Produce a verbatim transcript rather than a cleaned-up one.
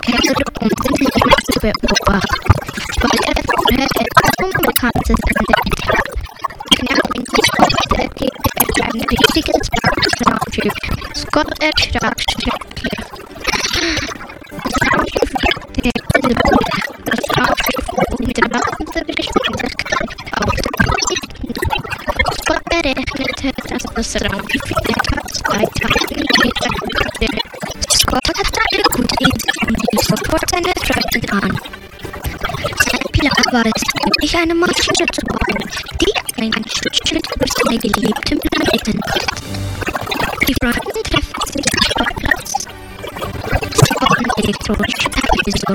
kehrte um intensiv zu beobachten, weil er vorher etwas Unbekanntes entdeckt hat. Knapp in die Sport erlebte er ein riesiges Raumschiff. Scott erschrak schrecklich. Das Raumschiff entdeckte die Bude. Das Raumschiff flog mit rasender Geschwindigkeit auf den Planeten. Scott berechnete, dass das Raumschiff etwa zwei Tage Meter hatte. Scott hatte eine gute Idee und rief sofort seine Freunde an. Sein Plan war es, endlich eine Maschine zu bauen, die ein Schutzschild für seine geliebten Planeten ist. Die Freunde treffen sich am Sportplatz. Sie bauen elektronische Teile so